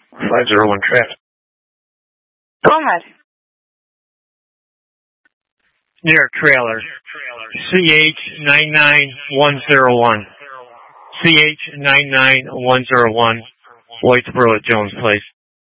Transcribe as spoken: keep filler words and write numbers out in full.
five zero one traffic. Go ahead. Near trailer. C H nine nine one zero one. C H nine nine one zero one. Whitesboro at Jones Place.